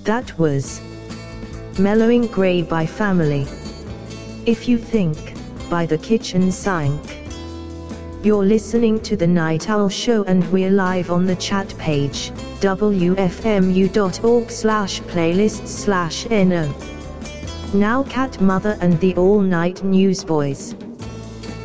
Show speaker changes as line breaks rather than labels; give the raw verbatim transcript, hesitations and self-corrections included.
That was Mellowing Grey by Family. If You Think, by The Kitchen Sink. You're listening to The Night Owl Show and we're live on the chat page, w f m u dot org slash playlists slash no. Now Cat Mother and the All Night Newsboys.